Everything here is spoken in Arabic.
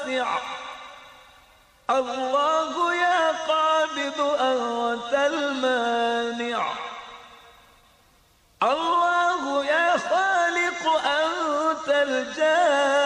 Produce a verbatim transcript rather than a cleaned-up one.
واسع. الله يا قابض أنت المانع. الله يا خالق أنت الجامع.